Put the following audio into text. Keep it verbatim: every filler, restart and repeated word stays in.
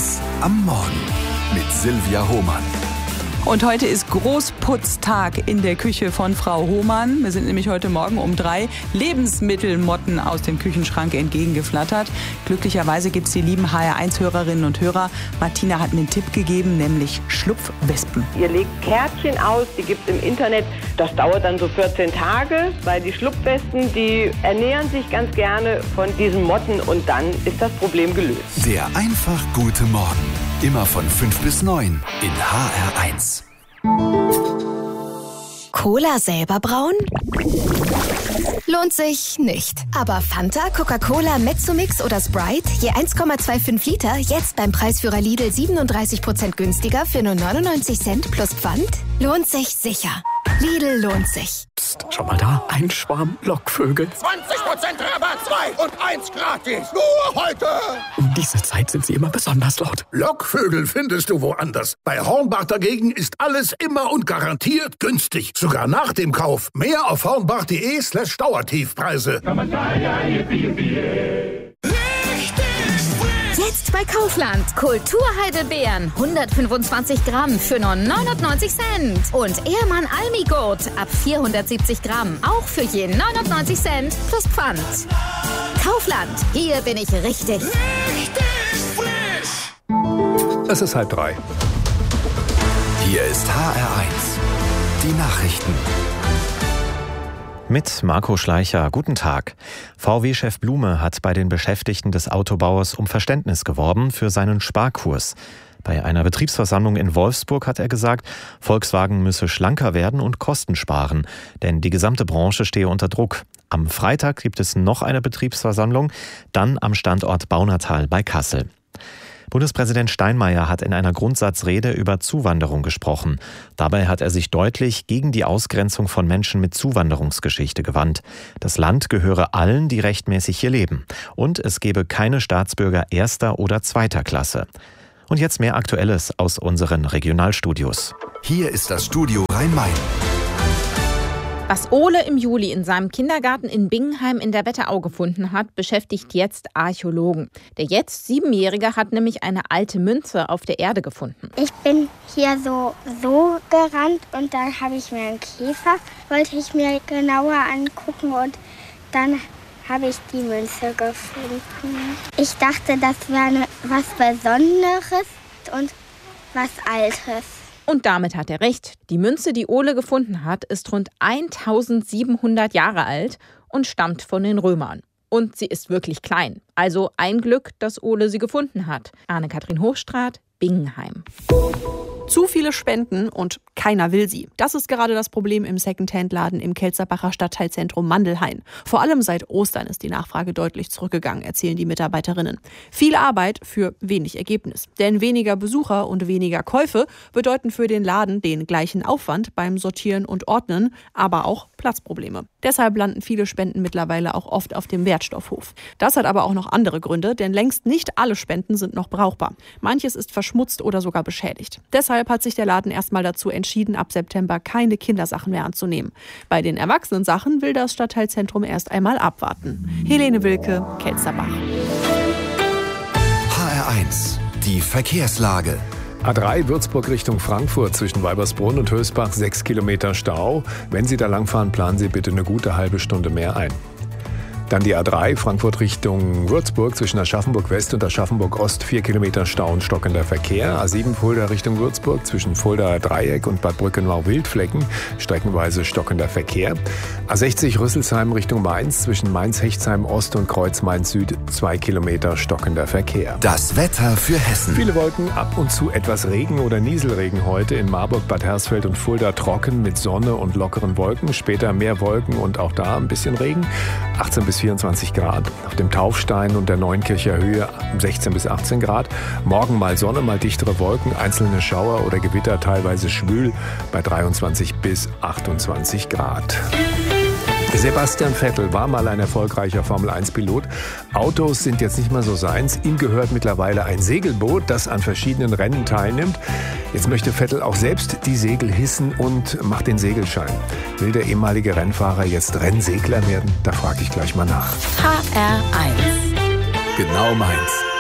eins am Morgen mit Silvia Hohmann. Und heute ist Großputztag in der Küche von Frau Hohmann. Wir sind nämlich heute Morgen um drei Lebensmittelmotten aus dem Küchenschrank entgegengeflattert. Glücklicherweise gibt es die lieben H R eins Hörerinnen und Hörer. Martina hat mir einen Tipp gegeben, nämlich Schlupfwespen. Ihr legt Kärtchen aus, die gibt es im Internet. Das dauert dann so vierzehn Tage, weil die Schlupfwespen, die ernähren sich ganz gerne von diesen Motten und dann ist das Problem gelöst. Der einfach gute Morgen. Immer von fünf bis neun in H R eins. Cola selber brauen? Lohnt sich nicht. Aber Fanta, Coca-Cola, Mezzomix oder Sprite, je eins Komma fünfundzwanzig Liter, jetzt beim Preisführer Lidl siebenunddreißig Prozent günstiger für nur neunundneunzig Cent plus Pfand? Lohnt sich sicher. Lidl lohnt sich. Psst, schau mal da, ein Schwarm Lockvögel. zwanzig Prozent Rabatt, zwei und eins gratis. Nur heute. Um diese Zeit sind sie immer besonders laut. Lockvögel findest du woanders. Bei Hornbach dagegen ist alles immer und garantiert günstig. Sogar nach dem Kauf. Mehr auf hornbach.de slash Dauertiefpreise. Jetzt bei Kaufland. Kulturheidelbeeren. hundertfünfundzwanzig Gramm für nur neunundneunzig Cent. Und Ehrmann Almigurt ab vierhundertsiebzig Gramm. Auch für je neunundneunzig Cent plus Pfand. Kaufland. Hier bin ich richtig. Richtig frisch. Es ist halb drei. Hier ist H R eins. Die Nachrichten. Mit Marco Schleicher. Guten Tag. V W-Chef Blume hat bei den Beschäftigten des Autobauers um Verständnis geworben für seinen Sparkurs. Bei einer Betriebsversammlung in Wolfsburg hat er gesagt, Volkswagen müsse schlanker werden und Kosten sparen, denn die gesamte Branche stehe unter Druck. Am Freitag gibt es noch eine Betriebsversammlung, dann am Standort Baunatal bei Kassel. Bundespräsident Steinmeier hat in einer Grundsatzrede über Zuwanderung gesprochen. Dabei hat er sich deutlich gegen die Ausgrenzung von Menschen mit Zuwanderungsgeschichte gewandt. Das Land gehöre allen, die rechtmäßig hier leben. Und es gebe keine Staatsbürger erster oder zweiter Klasse. Und jetzt mehr Aktuelles aus unseren Regionalstudios. Hier ist das Studio Rhein-Main. Was Ole im Juli in seinem Kindergarten in Bingenheim in der Wetterau gefunden hat, beschäftigt jetzt Archäologen. Der jetzt Siebenjährige hat nämlich eine alte Münze auf der Erde gefunden. Ich bin hier so, so gerannt und dann habe ich mir einen Käfer, wollte ich mir genauer angucken und dann habe ich die Münze gefunden. Ich dachte, das wäre was Besonderes und was Altes. Und damit hat er recht. Die Münze, die Ole gefunden hat, ist rund eintausendsiebenhundert Jahre alt und stammt von den Römern. Und sie ist wirklich klein. Also ein Glück, dass Ole sie gefunden hat. Anne-Kathrin Hochstraat, Bingenheim. Zu viele Spenden und keiner will sie. Das ist gerade das Problem im Secondhand-Laden im Kelzerbacher Stadtteilzentrum Mandelhain. Vor allem seit Ostern ist die Nachfrage deutlich zurückgegangen, erzählen die Mitarbeiterinnen. Viel Arbeit für wenig Ergebnis. Denn weniger Besucher und weniger Käufe bedeuten für den Laden den gleichen Aufwand beim Sortieren und Ordnen, aber auch Platzprobleme. Deshalb landen viele Spenden mittlerweile auch oft auf dem Wertstoffhof. Das hat aber auch noch andere Gründe, denn längst nicht alle Spenden sind noch brauchbar. Manches ist verschmutzt oder sogar beschädigt. Deshalb hat sich der Laden erstmal dazu entschieden, ab September keine Kindersachen mehr anzunehmen. Bei den Erwachsenensachen will das Stadtteilzentrum erst einmal abwarten. Helene Wilke, Kelzerbach. H R eins. Die Verkehrslage. A drei Würzburg Richtung Frankfurt zwischen Weibersbrunn und Hösbach sechs Kilometer Stau. Wenn Sie da langfahren, planen Sie bitte eine gute halbe Stunde mehr ein. Dann die A drei Frankfurt Richtung Würzburg zwischen Aschaffenburg West und Aschaffenburg Ost vier Kilometer Stau und stockender Verkehr. A sieben Fulda Richtung Würzburg zwischen Fuldaer Dreieck und Bad Brückenau-Wildflecken streckenweise stockender Verkehr. A sechzig Rüsselsheim Richtung Mainz zwischen Mainz-Hechtsheim Ost und Kreuz Mainz Süd zwei Kilometer stockender Verkehr. Das Wetter für Hessen. Viele Wolken, ab und zu etwas Regen oder Nieselregen heute in Marburg, Bad Hersfeld und Fulda trocken mit Sonne und lockeren Wolken. Später mehr Wolken und auch da ein bisschen Regen. achtzehn bis vierundzwanzig Grad. Auf dem Taufstein und der Neunkircher Höhe sechzehn bis achtzehn Grad. Morgen mal Sonne, mal dichtere Wolken, einzelne Schauer oder Gewitter, teilweise schwül bei dreiundzwanzig bis achtundzwanzig Grad. Sebastian Vettel war mal ein erfolgreicher Formel eins Pilot. Autos sind jetzt nicht mehr so seins. Ihm gehört mittlerweile ein Segelboot, das an verschiedenen Rennen teilnimmt. Jetzt möchte Vettel auch selbst die Segel hissen und macht den Segelschein. Will der ehemalige Rennfahrer jetzt Rennsegler werden? Da frage ich gleich mal nach. H R eins. Genau meins.